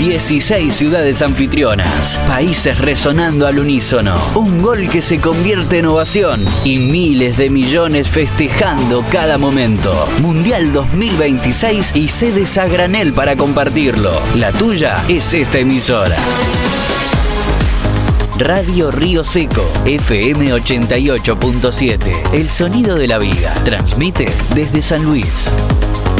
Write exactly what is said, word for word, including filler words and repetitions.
dieciséis ciudades anfitrionas, países resonando al unísono, un gol que se convierte en ovación y miles de millones festejando cada momento. Mundial dos mil veintiséis y sedes a granel para compartirlo. La tuya es esta emisora. Radio Río Seco, F M ochenta y ocho punto siete. El sonido de la vida. Transmite desde San Luis.